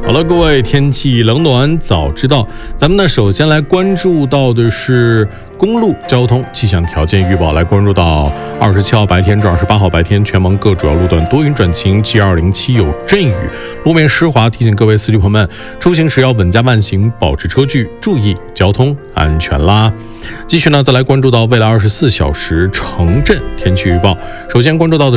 好了，各位，天气冷暖早知道，咱们呢首先来关注到的是公路交通气象条件预报，来关注到27号白天至28号白天，全蒙各主要路段多云转晴，G207有阵雨，路面湿滑，提醒各位司机朋友们出行时要稳驾慢行，保持车距，注意交通安全啦。继续呢，再来关注到未来24小时城镇天气预报，首先关注到的